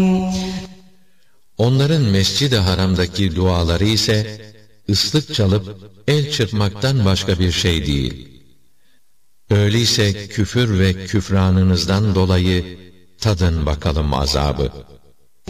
Onların Mescid-i Haram'daki duaları ise ıslık çalıp el çırpmaktan başka bir şey değil. Öyleyse küfür ve küfranınızdan dolayı tadın bakalım azabı.